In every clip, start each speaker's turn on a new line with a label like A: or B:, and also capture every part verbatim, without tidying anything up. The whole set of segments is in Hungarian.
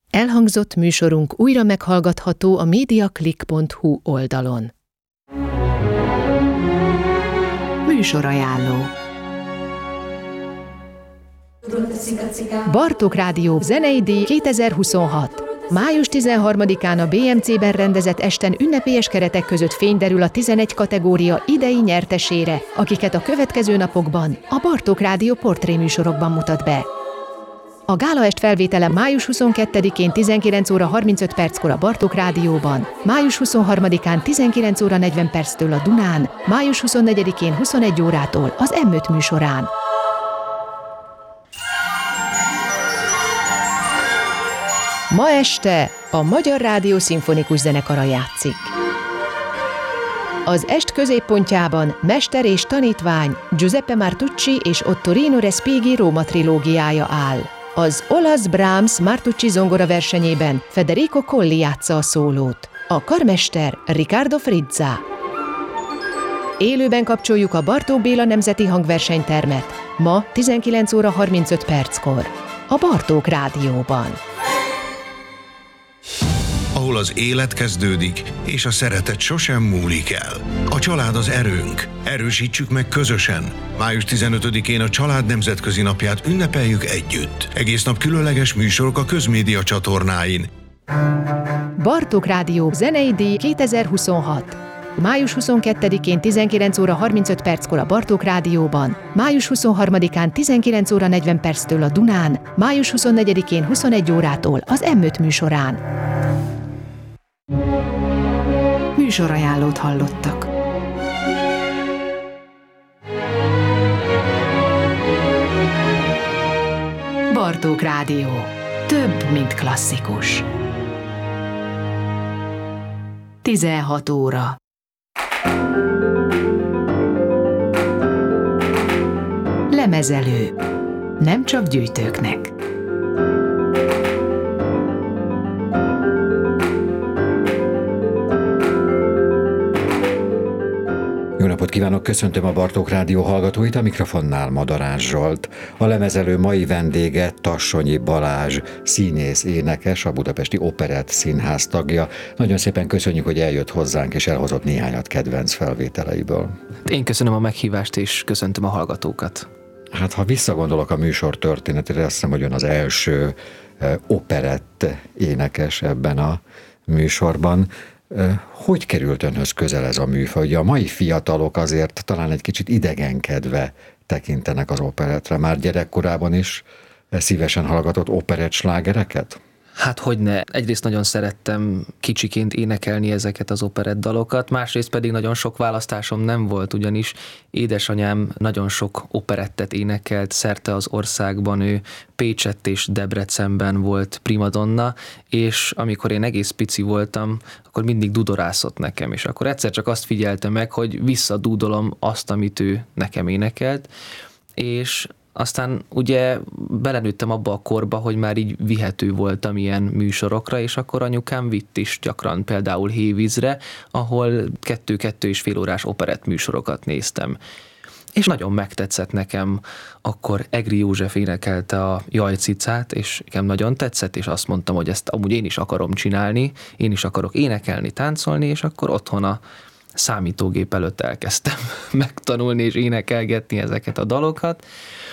A: Elhangzott műsorunk újra meghallgatható a mediaclick pont hu oldalon. Műsorajánló. Bartók Rádió zenei díj kétezer-huszonhat. május tizenharmadikán a bé em cében rendezett esten ünnepélyes keretek között fény derül a tizenegy kategória idei nyertesére, akiket a következő napokban a Bartók Rádió portréműsorokban mutat be. A gálaest felvétele május huszonkettedikén tizenkilenc óra harmincöt perckor a Bartók Rádióban, május huszonharmadikán tizenkilenc óra negyven perctől a Dunán, május huszonnegyedikén huszonegy órától az em öt műsorán. Ma este a Magyar Rádió Szimfonikus Zenekara játszik. Az est középpontjában mester és tanítvány Giuseppe Martucci és Ottorino Respighi Róma trilógiája áll. Az olasz Brahms Martucci zongora versenyében Federico Colli játsza a szólót, a karmester Riccardo Frizza. Élőben kapcsoljuk a Bartók Béla Nemzeti Hangversenytermet, ma tizenkilenc óra harmincöt perckor, a Bartók Rádióban.
B: Ahol az élet kezdődik, és a szeretet sosem múlik el. A család az erőnk. Erősítsük meg közösen. május tizenötödikén a Család Nemzetközi Napját ünnepeljük együtt. Egész nap különleges műsorok a közmédia csatornáin.
A: Bartók Rádió zenei díj kétezer-huszonhat. május huszonkettedikén tizenkilenc óra harmincöt perckor a Bartók Rádióban, május huszonharmadikán tizenkilenc óra negyven perctől a Dunán, május huszonnegyedikén huszonegy órától az em öt műsorán. Műsorajánlót hallottak. Bartók Rádió. Több, mint klasszikus. tizenhat óra. Lemezelő. Nem csak gyűjtőknek.
C: Jó napot kívánok, köszöntöm a Bartók Rádió hallgatóit, a mikrofonnál Madarás Zsolt. A lemezelő mai vendége Tassonyi Balázs, színész, énekes, a Budapesti Operett Színház tagja. Nagyon szépen köszönjük, hogy eljött hozzánk, és elhozott néhányat kedvenc felvételeiből.
D: Én köszönöm a meghívást, és köszöntöm a hallgatókat.
C: Hát, ha visszagondolok a műsor történetére, azt hiszem, hogy ön az első operett énekes ebben a műsorban. Hogy került önhöz közel ez a műfaj? Ugye a mai fiatalok azért talán egy kicsit idegenkedve tekintenek az operettre. Már gyerekkorában is szívesen hallgatott operett slágereket?
D: Hát hogyne. Egyrészt nagyon szerettem kicsiként énekelni ezeket az operett dalokat, másrészt pedig nagyon sok választásom nem volt, ugyanis édesanyám nagyon sok operettet énekelt szerte az országban, ő Pécsett és Debrecenben volt primadonna, és amikor én egész pici voltam, akkor mindig dudorászott nekem, és akkor egyszer csak azt figyeltem meg, hogy visszadúdolom azt, amit ő nekem énekelt, és aztán ugye belenőttem abba a korba, hogy már így vihető voltam ilyen műsorokra, és akkor anyukám vitt is gyakran például Hévízre, ahol kettő-kettő és fél órás operett műsorokat néztem. És nagyon megtetszett nekem, akkor Egri József énekelte a Jaj cicát, és nekem nagyon tetszett, és azt mondtam, hogy ezt amúgy én is akarom csinálni, én is akarok énekelni, táncolni, és akkor otthon a számítógép előtt elkezdtem megtanulni és énekelgetni ezeket a dalokat.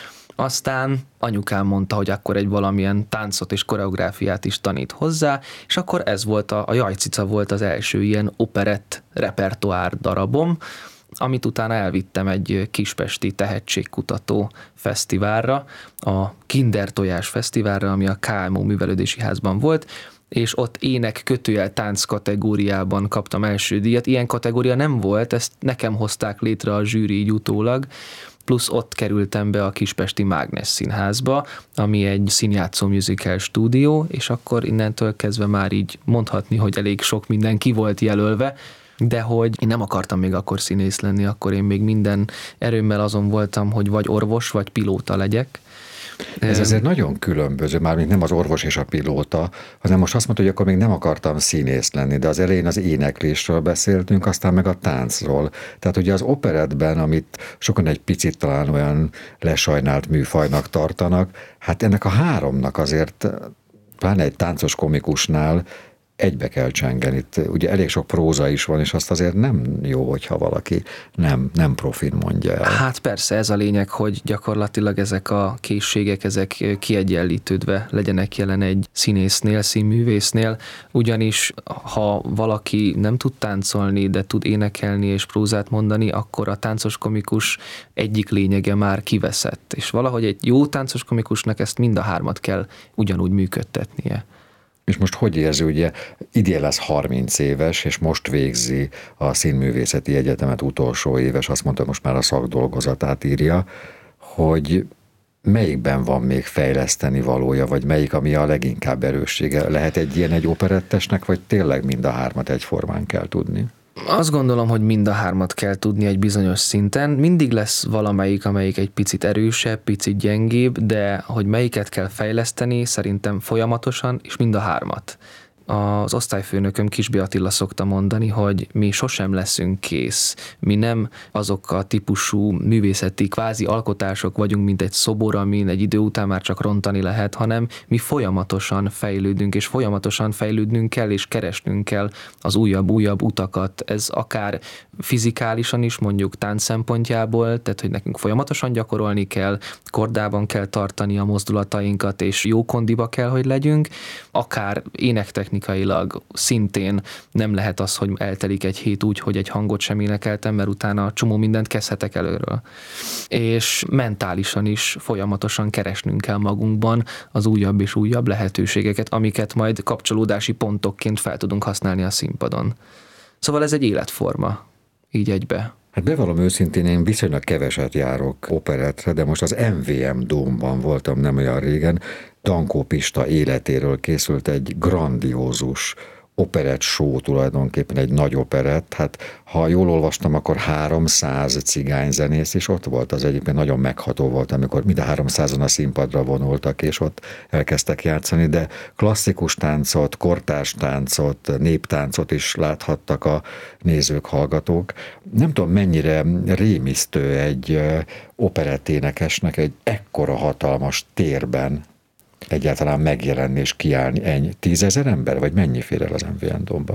D: Aztán anyukám mondta, hogy akkor egy valamilyen táncot és koreográfiát is tanít hozzá, és akkor ez volt, a, a Jaj cica volt az első ilyen operett repertoár darabom, amit utána elvittem egy kispesti tehetségkutató fesztiválra, a Kinder Tojás Fesztiválra, ami a ká em o Művelődési Házban volt, és ott ének kötőjel tánc kategóriában kaptam első díjat. Ilyen kategória nem volt, ezt nekem hozták létre a zsűri így utólag, plusz ott kerültem be a Kispesti Mágnes Színházba, ami egy színjátszó musical stúdió, és akkor innentől kezdve már így mondhatni, hogy elég sok minden ki volt jelölve, de hogy én nem akartam még akkor színész lenni, akkor én még minden erőmmel azon voltam, hogy vagy orvos, vagy pilóta legyek.
C: Ez azért nagyon különböző, mármint nem az orvos és a pilóta, hanem most azt mondta, hogy akkor még nem akartam színész lenni, de az elején az éneklésről beszéltünk, aztán meg a táncról. Tehát ugye az operettben, amit sokan egy picit talán olyan lesajnált műfajnak tartanak, hát ennek a háromnak azért pláne egy táncos komikusnál egybe kell csengeni. Itt ugye elég sok próza is van, és azt azért nem jó, hogyha valaki nem, nem profin mondja el.
D: Hát persze, ez a lényeg, hogy gyakorlatilag ezek a készségek, ezek kiegyenlítődve legyenek jelen egy színésznél, színművésznél, ugyanis ha valaki nem tud táncolni, de tud énekelni és prózát mondani, akkor a táncos komikus egyik lényege már kiveszett. És valahogy egy jó táncos komikusnak ezt mind a hármat kell ugyanúgy működtetnie.
C: És most hogy érzi, ugye idén lesz harminc éves, és most végzi a Színművészeti Egyetemet, utolsó éves, azt mondta, most már a szakdolgozatát írja, hogy melyikben van még fejleszteni valója, vagy melyik, ami a leginkább erőssége? Lehet egy ilyen egy operettesnek, vagy tényleg mind a hármat egyformán kell tudni?
D: Azt gondolom, hogy mind a hármat kell tudni egy bizonyos szinten. Mindig lesz valamelyik, amelyik egy picit erősebb, picit gyengébb, de hogy melyiket kell fejleszteni, szerintem folyamatosan, és mind a hármat. Az osztályfőnököm Kisby Attila szokta mondani, hogy mi sosem leszünk kész. Mi nem azok a típusú művészeti kvázi alkotások vagyunk, mint egy szobor, amin egy idő után már csak rontani lehet, hanem mi folyamatosan fejlődünk, és folyamatosan fejlődnünk kell, és keresnünk kell az újabb-újabb utakat. Ez akár fizikálisan is, mondjuk tánc szempontjából, tehát hogy nekünk folyamatosan gyakorolni kell, kordában kell tartani a mozdulatainkat, és jó kondiba kell, hogy legyünk, akár énektechnikailag szintén nem lehet az, hogy eltelik egy hét úgy, hogy egy hangot sem énekeltem, mert utána csomó mindent kezdhetek előről. És mentálisan is folyamatosan keresnünk kell magunkban az újabb és újabb lehetőségeket, amiket majd kapcsolódási pontokként fel tudunk használni a színpadon. Szóval ez egy életforma, így egybe.
C: Hát bevallom őszintén, én viszonylag keveset járok operettre, de most az em vé em Dómban voltam nem olyan régen. Dankó Pista életéről készült egy grandiózus operett show, tulajdonképpen egy nagy operett. Hát ha jól olvastam, akkor háromszáz cigányzenész is ott volt. Az egyébként nagyon megható volt, amikor mind a háromszázan a színpadra vonultak, és ott elkezdtek játszani, de klasszikus táncot, kortárs táncot, néptáncot is láthattak a nézők, hallgatók. Nem tudom, mennyire rémisztő egy operetténekesnek egy ekkora hatalmas térben egyáltalán megjelenni és kiállni. Ennyi? Tízezer ember? Vagy mennyi fér el az em vé em Dómba?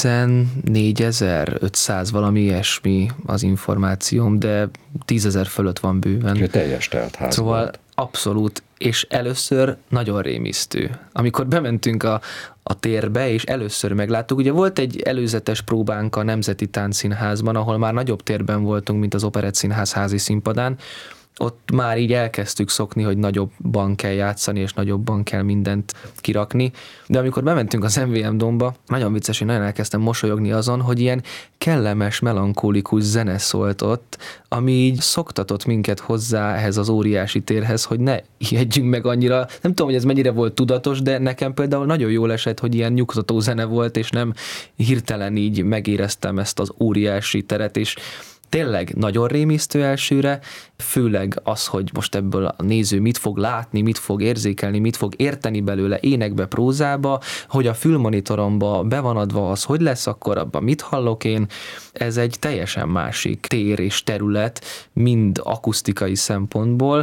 D: tizennégyezer-ötszáz, valami ilyesmi az információm, de tízezer fölött van bőven.
C: Úgyhogy teljes teltház
D: Szóval
C: volt.
D: Abszolút, és először nagyon rémisztő. Amikor bementünk a, a térbe, és először megláttuk, ugye volt egy előzetes próbánk a Nemzeti Táncszínházban, ahol már nagyobb térben voltunk, mint az Operett Színház házi színpadán. Ott már így elkezdtük szokni, hogy nagyobban kell játszani, és nagyobban kell mindent kirakni. De amikor bementünk az em vé em Dómba, nagyon vicces, én nagyon elkezdtem mosolyogni azon, hogy ilyen kellemes, melankólikus zene szólt ott, ami így szoktatott minket hozzá ehhez az óriási térhez, hogy ne ijedjünk meg annyira. Nem tudom, hogy ez mennyire volt tudatos, de nekem például nagyon jól esett, hogy ilyen nyugtató zene volt, és nem hirtelen így megéreztem ezt az óriási teret, és tényleg nagyon rémisztő elsőre, főleg az, hogy most ebből a néző mit fog látni, mit fog érzékelni, mit fog érteni belőle énekbe, prózába, hogy a fülmonitoromba be van adva az, hogy lesz, akkor abban mit hallok én. Ez egy teljesen másik tér és terület, mind akusztikai szempontból,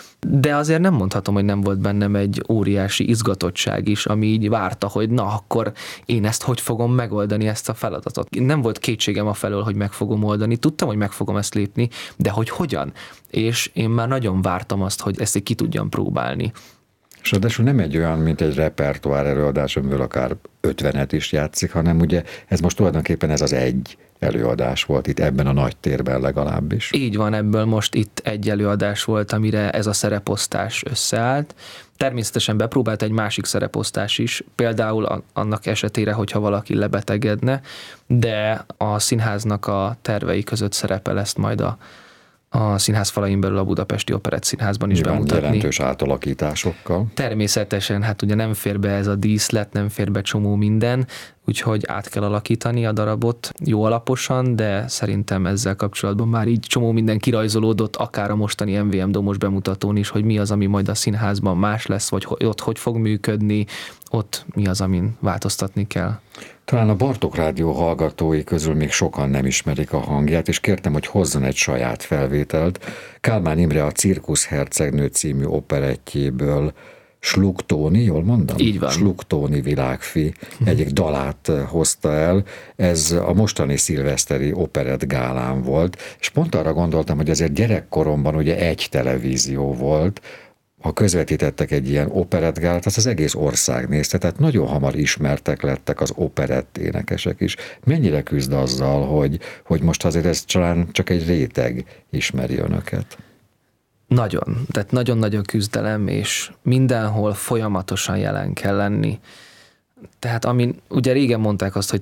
D: de azért nem mondhatom, hogy nem volt bennem egy óriási izgatottság is, ami így várta, hogy na, akkor én ezt hogy fogom megoldani, ezt a feladatot. Nem volt kétségem afelől, hogy meg fogom oldani, tudtam, hogy meg fogom ezt lépni, de hogy hogyan? És én már nagyon vártam azt, hogy ezt ki tudjam próbálni.
C: És ráadásul nem egy olyan, mint egy repertoár előadás, amiből akár ötvenet is játszik, hanem ugye ez most tulajdonképpen ez az egy előadás volt itt ebben a nagy térben legalábbis.
D: Így van, ebből most itt egy előadás volt, amire ez a szereposztás összeállt. Természetesen bepróbált egy másik szereposztás is, például annak esetére, hogyha valaki lebetegedne, de a színháznak a tervei között szerepel ezt majd a a színház falain belül a Budapesti Operett Színházban is
C: Nyilván
D: bemutatni.
C: Jelentős átalakításokkal.
D: Természetesen, hát ugye nem fér be ez a díszlet, nem fér be csomó minden, úgyhogy át kell alakítani a darabot jó alaposan, de szerintem ezzel kapcsolatban már így csomó minden kirajzolódott, akár a mostani em vé em Dómos bemutatón is, hogy mi az, ami majd a színházban más lesz, vagy ott hogy fog működni, ott mi az, amin változtatni kell.
C: Talán a Bartók Rádió hallgatói közül még sokan nem ismerik a hangját, és kértem, hogy hozzon egy saját felvételt. Kálmán Imre a Cirkusz hercegnő című operettjéből Slug Tóni, jól mondom?
D: Így van.
C: Slug Tóni világfi egyik dalát hozta el. Ez a mostani szilveszteri operett gálán volt, és pont arra gondoltam, hogy azért gyerekkoromban ugye egy televízió volt, ha közvetítettek egy ilyen operettgálát, azt az egész ország nézte, tehát nagyon hamar ismertek lettek az operett énekesek is. Mennyire küzd azzal, hogy, hogy most azért ez talán csak egy réteg ismeri önöket?
D: Nagyon, tehát nagyon-nagyon küzdelem, és mindenhol folyamatosan jelen kell lenni. Tehát amin, ugye régen mondták azt, hogy